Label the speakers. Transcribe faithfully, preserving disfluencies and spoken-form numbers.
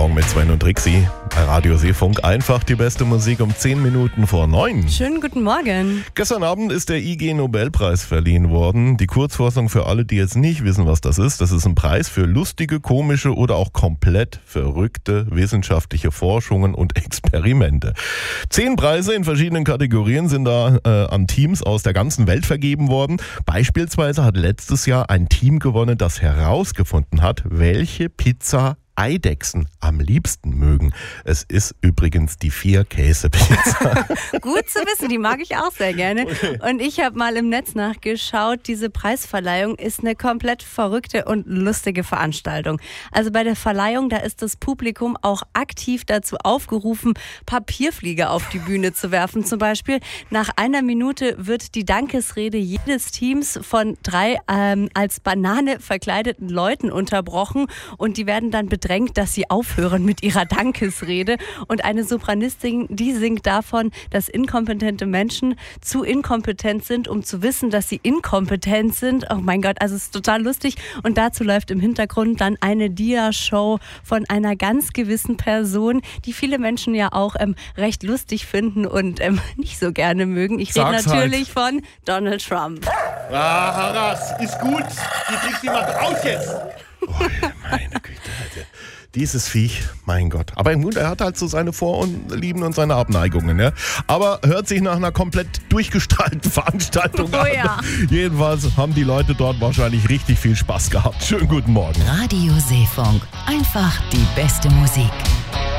Speaker 1: Morgen mit Sven und Trixi. Bei Radio Seefunk einfach die beste Musik um zehn Minuten vor neun.
Speaker 2: Schönen guten Morgen.
Speaker 1: Gestern Abend ist der I G-Nobelpreis verliehen worden. Die Kurzfassung für alle, die jetzt nicht wissen, was das ist. Das ist ein Preis für lustige, komische oder auch komplett verrückte wissenschaftliche Forschungen und Experimente. Zehn Preise in verschiedenen Kategorien sind da äh, an Teams aus der ganzen Welt vergeben worden. Beispielsweise hat letztes Jahr ein Team gewonnen, das herausgefunden hat, welche Pizza Eidechsen am liebsten mögen. Es ist übrigens die Vier-Käse-Pizza.
Speaker 2: Gut zu wissen, die mag ich auch sehr gerne. Okay. Und ich habe mal im Netz nachgeschaut, diese Preisverleihung ist eine komplett verrückte und lustige Veranstaltung. Also bei der Verleihung, da ist das Publikum auch aktiv dazu aufgerufen, Papierflieger auf die Bühne zu werfen. Zum Beispiel nach einer Minute wird die Dankesrede jedes Teams von drei ähm, als Banane verkleideten Leuten unterbrochen und die werden dann bedrängt, dass sie aufhören mit ihrer Dankesrede. Und eine Sopranistin, die singt davon, dass inkompetente Menschen zu inkompetent sind, um zu wissen, dass sie inkompetent sind. Oh mein Gott, also es ist total lustig. Und dazu läuft im Hintergrund dann eine Dia-Show von einer ganz gewissen Person, die viele Menschen ja auch ähm, recht lustig finden und ähm, nicht so gerne mögen. Ich rede natürlich halt von Donald Trump.
Speaker 3: Ah, Haras, ist gut. Die kriegst du mal raus jetzt.
Speaker 1: Oh, meine Güte. Dieses Viech, mein Gott. Aber im Grunde, er hat halt so seine Vorlieben und seine Abneigungen. Ja? Aber hört sich nach einer komplett durchgestalteten Veranstaltung
Speaker 2: oh,
Speaker 1: an.
Speaker 2: Ja.
Speaker 1: Jedenfalls haben die Leute dort wahrscheinlich richtig viel Spaß gehabt. Schönen guten Morgen.
Speaker 4: Radio Seefunk. Einfach die beste Musik.